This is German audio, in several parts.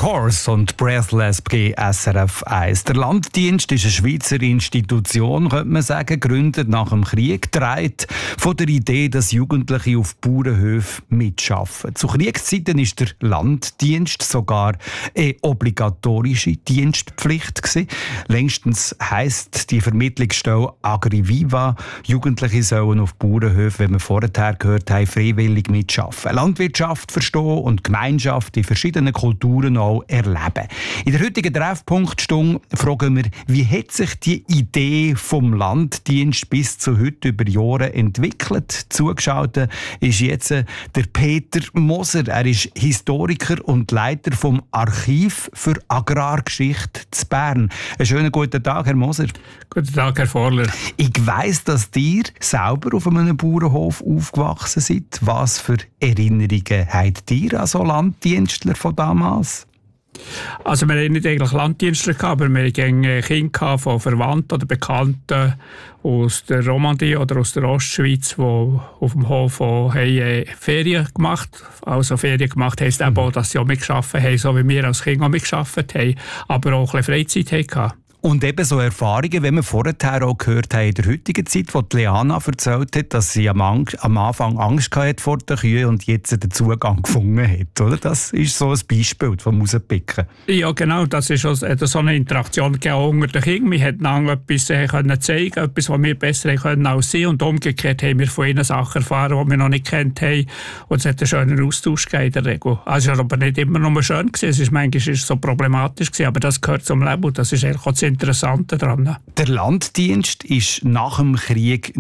Horse und Breathless bei SRF 1. Der Landdienst ist eine Schweizer Institution, könnte man sagen, gegründet nach dem Krieg, getragen von der Idee, dass Jugendliche auf Bauernhöfen mitarbeiten. Zu Kriegszeiten war der Landdienst sogar eine obligatorische Dienstpflicht gewesen. Längstens heisst die Vermittlungsstelle Agriviva, Jugendliche sollen auf Bauernhöfen, wie wir vorher gehört haben, freiwillig mitarbeiten. Landwirtschaft verstehen und Gemeinschaft in verschiedenen Kulturen auch erleben. In der heutigen Treffpunktstunde fragen wir, wie hat sich die Idee vom Landdienst bis zu heute über Jahre entwickelt? Zugeschaltet ist jetzt der Peter Moser. Er ist Historiker und Leiter vom Archiv für Agrargeschichte zu Bern. Einen schönen guten Tag, Herr Moser. Guten Tag, Herr Vorler. Ich weiss, dass ihr selber auf einem Bauernhof aufgewachsen seid. Was für Erinnerungen habt ihr an so Landdienstler von damals? Also wir hatten nicht eigentlich Landdienstler, aber wir hatten Kinder von Verwandten oder Bekannten aus der Romandie oder aus der Ostschweiz, die auf dem Hof Ferien gemacht haben. Also Ferien gemacht heisst eben auch, dass sie auch mitgearbeitet haben, so wie wir als Kinder auch mitgearbeitet haben, aber auch ein bisschen Freizeit hatten. Und eben so Erfahrungen, wie wir vorher auch gehört haben, in der heutigen Zeit, wo die Leana erzählt hat, dass sie am Anfang Angst hatte vor den Kühen und jetzt den Zugang gefunden hat. Oder? Das ist so ein Beispiel vom Rauspicken. Ja, genau. Das ist so eine Interaktion unter den Kindern. Wir konnten einander etwas zeigen, etwas, was wir besser können als sie. Und umgekehrt haben wir von ihnen Sachen erfahren, die wir noch nicht kennt haben. Und es hat einen schönen Austausch gegeben in der Regel. Also es war aber nicht immer nur schön gewesen. Es ist manchmal so problematisch gewesen, aber das gehört zum Leben. Das ist eigentlich auch das Interessante daran. Der Landdienst ist nach dem Krieg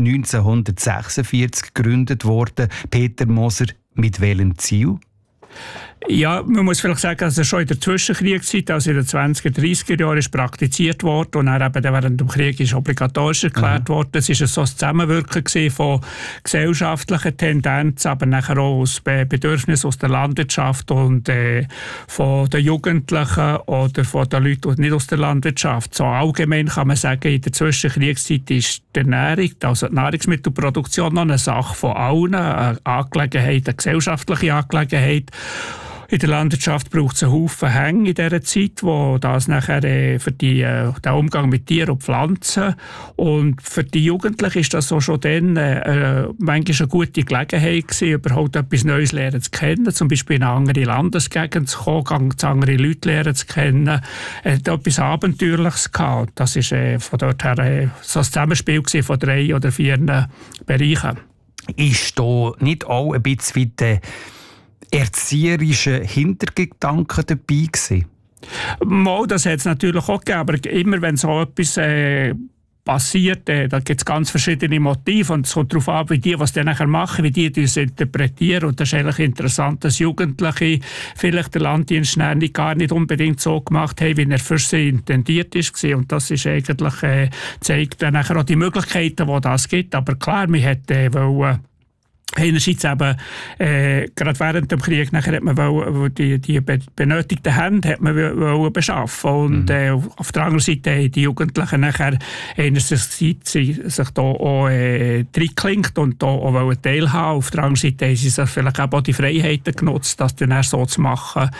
1946 gegründet worden. Peter Moser, mit welchem Ziel? Ja, man muss vielleicht sagen, dass es schon in der Zwischenkriegszeit, also in den 20er, 30er Jahren, ist praktiziert worden und dann eben während dem Krieg ist obligatorisch erklärt worden. Es war so ein Zusammenwirken von gesellschaftlichen Tendenzen, aber nachher auch aus Bedürfnissen aus der Landwirtschaft und von den Jugendlichen oder von den Leuten nicht aus der Landwirtschaft. So allgemein kann man sagen, in der Zwischenkriegszeit ist die Ernährung, also die Nahrungsmittelproduktion, noch eine Sache von allen, eine Angelegenheit, eine gesellschaftliche Angelegenheit. In der Landwirtschaft braucht es einen Haufen Hänge in dieser Zeit, wo das nachher für den Umgang mit Tieren und Pflanzen und für die Jugendlichen ist das so schon dann manchmal eine gute Gelegenheit gewesen, überhaupt etwas Neues lernen zu kennen, zum Beispiel in eine andere Landesgegend zu kommen, andere Leute lernen zu kennen, etwas Abenteuerliches gehabt. Das ist von dort her so ein Zusammenspiel von 3 oder 4 Bereichen. Ist da nicht auch ein bisschen erzieherische Hintergedanken dabei gewesen? Mal, das hat es natürlich auch gegeben, aber immer wenn so etwas passiert, da gibt es ganz verschiedene Motive und es kommt darauf an, wie die, was die nachher machen, wie die das interpretieren. Und das ist eigentlich interessant, dass Jugendliche vielleicht den Landdienst gar nicht unbedingt so gemacht haben, wie er für sie intendiert war. Und das ist eigentlich, zeigt dann nachher auch die Möglichkeiten, die das gibt. Aber klar, man hätte einerseits eben, gerade während dem Krieg, nachher hat man die benötigten Hände hat man beschaffen und auf der anderen Seite haben die Jugendlichen nachher einerseits sich da auch reinklingt und da auch teilhaben. Auf der anderen Seite haben sie sich vielleicht auch die Freiheiten genutzt, das dann so zu machen.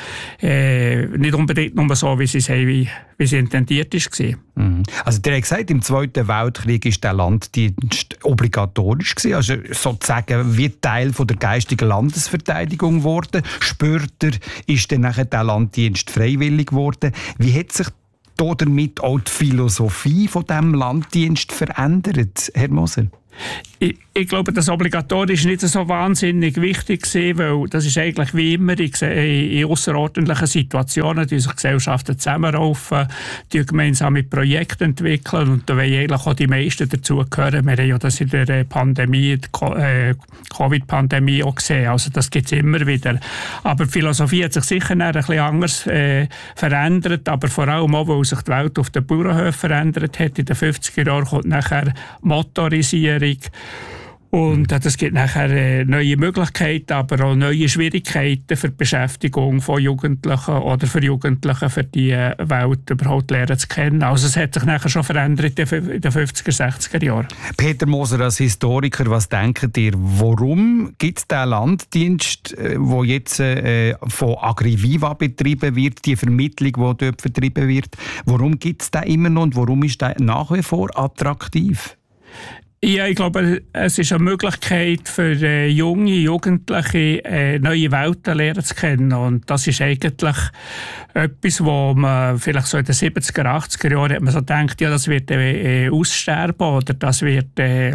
Nicht unbedingt nur so, wie sie intendiert war. Also der hat gesagt, im Zweiten Weltkrieg ist der Landdienst obligatorisch gewesen, also sozusagen wie Teil von der geistigen Landesverteidigung geworden. Später ist dann nachher der Landdienst freiwillig geworden. Wie hat sich damit auch die Philosophie von diesem Landdienst verändert, Herr Moser? Ich glaube, das Obligatorisch war nicht so wahnsinnig wichtig, weil das ist eigentlich wie immer in außerordentlichen Situationen, die sich Gesellschaften zusammenraufen, die gemeinsame Projekte entwickeln und da wollen eigentlich auch die meisten dazugehören. Wir haben ja das in der Pandemie, Covid-Pandemie auch gesehen, also das gibt es immer wieder. Aber die Philosophie hat sich sicher ein bisschen anders verändert, aber vor allem auch, weil sich die Welt auf den Bauernhöfen verändert hat. In den 50er Jahren kommt nachher Motorisierung Und das gibt nachher neue Möglichkeiten, aber auch neue Schwierigkeiten für die Beschäftigung von Jugendlichen oder für Jugendliche, für die Welt überhaupt lernen zu kennen. Also es hat sich nachher schon verändert in den 50er, 60er Jahren. Peter Moser, als Historiker, was denkt ihr, warum gibt es diesen Landdienst, der jetzt von Agriviva betrieben wird, die Vermittlung, die dort betrieben wird, warum gibt es den immer noch und warum ist der nach wie vor attraktiv? Ja, ich glaube, es ist eine Möglichkeit für junge Jugendliche, neue Welten lernen zu kennen. Und das ist eigentlich etwas, wo man vielleicht so in den 70er, 80er Jahren hat man so gedacht, ja, das wird aussterben oder das wird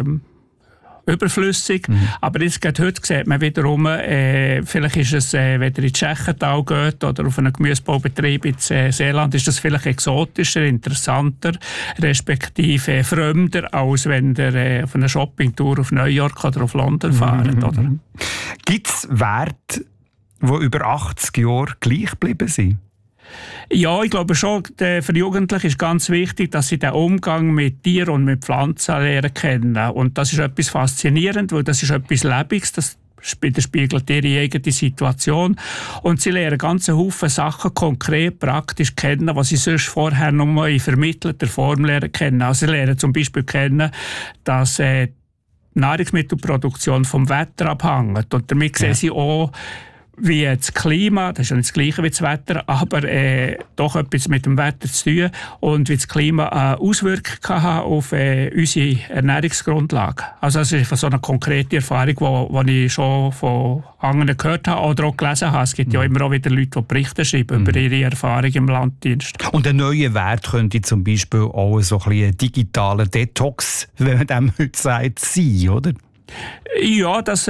überflüssig. Aber jetzt gerade heute sieht man wiederum, vielleicht ist es, wenn ihr in Tschechental geht oder auf einen Gemüsebaubetrieb ins Seeland, ist das vielleicht exotischer, interessanter, respektive fremder, als wenn ihr auf eine Shoppingtour auf New York oder auf London fahrt. Gibt es Werte, die über 80 Jahre gleich geblieben sind? Ja, ich glaube schon, für Jugendliche ist ganz wichtig, dass sie den Umgang mit Tieren und mit Pflanzen lernen kennen. Und das ist etwas faszinierend, weil das ist etwas Lebendiges, das spiegelt ihre eigene Situation. Und sie lernen ganz Haufen Sachen konkret, praktisch kennen, was sie sonst vorher nur in vermittelter Form lernen kennen. Also sie lernen zum Beispiel kennen, dass die Nahrungsmittelproduktion vom Wetter abhängt. Und damit sehen sie auch, wie das Klima, das ist ja nicht das Gleiche wie das Wetter, aber doch etwas mit dem Wetter zu tun und wie das Klima eine Auswirkung kann haben auf unsere Ernährungsgrundlage. Also das ist so eine konkrete Erfahrung, die ich schon von anderen gehört habe oder auch gelesen habe. Es gibt ja immer auch wieder Leute, die Berichte schreiben über ihre Erfahrung im Landdienst. Und ein neuer Wert könnte zum Beispiel auch so ein bisschen ein digitaler Detox, wenn man dem heute sagt, sein, oder? Ja, das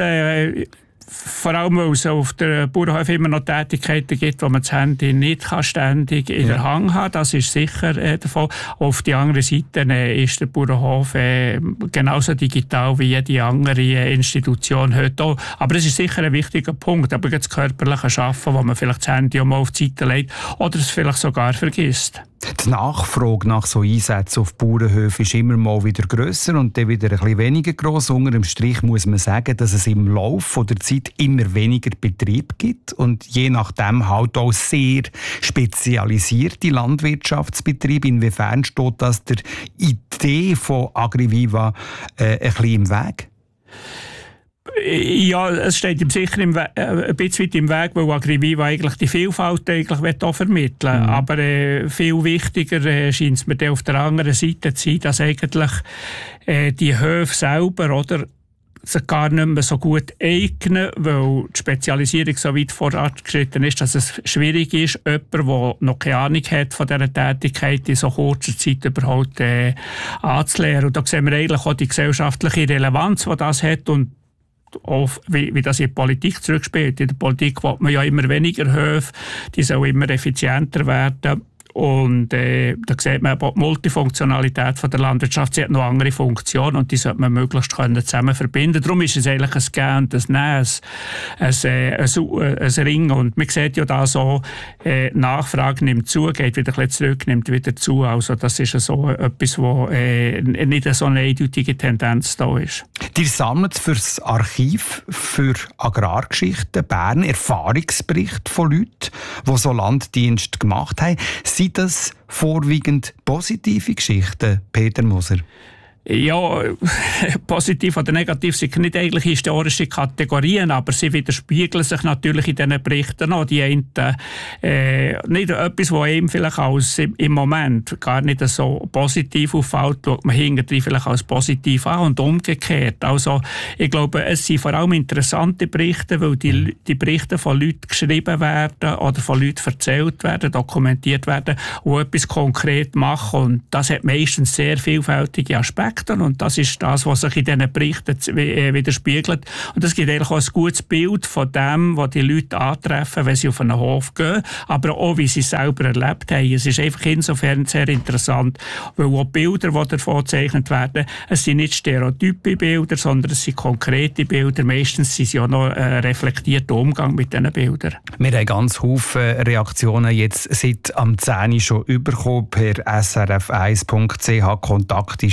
vor allem, weil es auf der Bauernhöfen immer noch Tätigkeiten gibt, wo man das Handy nicht ständig in der Hand haben kann. Das ist sicher davon. Auf der anderen Seite ist der Bauernhof genauso digital wie jede andere Institution heute auch. Aber es ist sicher ein wichtiger Punkt. Aber das körperliche Arbeiten, wo man vielleicht das Handy auch mal auf die Seite legt oder es vielleicht sogar vergisst. Die Nachfrage nach so Einsätzen auf Bauernhöfen ist immer mal wieder grösser und dann wieder ein bisschen weniger gross. Unter dem Strich muss man sagen, dass es im Laufe der Zeit immer weniger Betrieb gibt und je nachdem halt auch sehr spezialisierte Landwirtschaftsbetriebe. Inwiefern steht das der Idee von Agriviva ein bisschen im Weg? Ja, es steht ihm sicher ein bisschen weit im Weg, weil Agriviva eigentlich die Vielfalt eigentlich auch vermitteln will. Aber viel wichtiger scheint es mir dann auf der anderen Seite zu sein, dass eigentlich die Höfe selber oder sich gar nicht mehr so gut eignen, weil die Spezialisierung so weit vorangeschritten ist, dass es schwierig ist, jemanden, der noch keine Ahnung hat von dieser Tätigkeit, in so kurzer Zeit überhaupt anzulernen. Und da sehen wir eigentlich auch die gesellschaftliche Relevanz, die das hat und auch wie das in die Politik zurückspielt. In der Politik will man ja immer weniger Höfe, die sollen immer effizienter werden. Und da sieht man aber die Multifunktionalität von der Landwirtschaft. Sie hat noch andere Funktionen und die sollte man möglichst zusammen verbinden. Darum ist es eigentlich ein Gehen und ein Nehmen, ein Ringen. Und man sieht ja da so, Nachfrage nimmt zu, geht wieder ein bisschen zurück, nimmt wieder zu. Also das ist so etwas, wo nicht so eine eindeutige Tendenz da ist. Ihr sammelt für das Archiv für Agrargeschichten Bern Erfahrungsberichte von Leuten, die so Landdienst gemacht haben. Sind das vorwiegend positive Geschichten, Peter Moser? Ja, positiv oder negativ sind nicht eigentlich historische Kategorien, aber sie widerspiegeln sich natürlich in diesen Berichten auch. Die einen, nicht etwas, was einem vielleicht als im Moment gar nicht so positiv auffällt, schaut man hinterher vielleicht als positiv an und umgekehrt. Also ich glaube, es sind vor allem interessante Berichte, weil die Berichte von Leuten geschrieben werden oder von Leuten erzählt werden, dokumentiert werden, die etwas konkret machen. Und das hat meistens sehr vielfältige Aspekte. Und das ist das, was sich in diesen Berichten widerspiegelt. Und es gibt eigentlich auch ein gutes Bild von dem, was die Leute antreffen, wenn sie auf einen Hof gehen, aber auch, wie sie es selber erlebt haben. Es ist einfach insofern sehr interessant, weil auch Bilder, die davon gezeichnet werden, es sind nicht stereotype Bilder, sondern es sind konkrete Bilder. Meistens sind sie auch noch ein reflektierter Umgang mit diesen Bildern. Wir haben ganz viele Reaktionen jetzt seit am 10 Uhr schon bekommen per srf1.ch Kontakt ins Studio.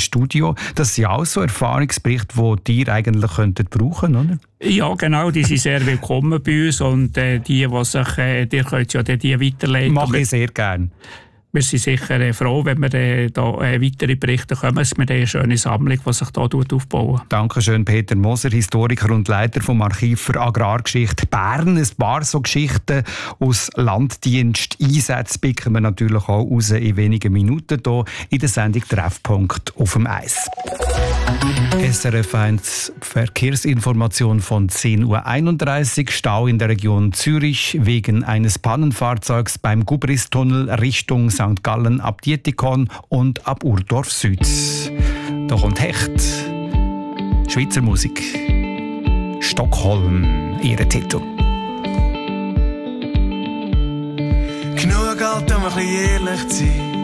so. Das sind auch so Erfahrungsberichte, die ihr eigentlich brauchen könnten, oder? Ja, genau, die sind sehr willkommen bei uns und die sich, ihr könnt ja die weiterleiten. Mache ich sehr gerne. Wir sind sicher froh, wenn wir da weitere Berichte kommen, dass wir eine schöne Sammlung, die sich hier aufbauen. Dankeschön, Peter Moser, Historiker und Leiter vom Archiv für Agrargeschichte Bern. Ein paar so Geschichten aus Landdiensteinsätzen picken wir natürlich auch raus in wenigen Minuten hier in der Sendung «Treffpunkt auf dem Eis». SRF 1 Verkehrsinformation von 10.31 Uhr. Stau in der Region Zürich wegen eines Pannenfahrzeugs beim Gubristunnel Richtung St. Gallen ab Dietikon und ab Urdorf Süd. Da kommt Hecht. Schweizer Musik. Stockholm, ihre Titel. Genug Geld, um ein bisschen ehrlich zu sein.